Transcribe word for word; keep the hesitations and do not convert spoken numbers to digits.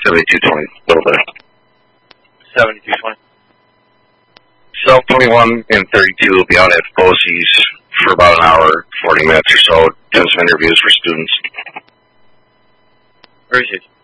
seventy-two twenty, a little bit. seventy-two twenty. Cell twenty-one and thirty-two will be out at Bosie's for about an hour, forty minutes or so, doing some interviews for students. Where is it?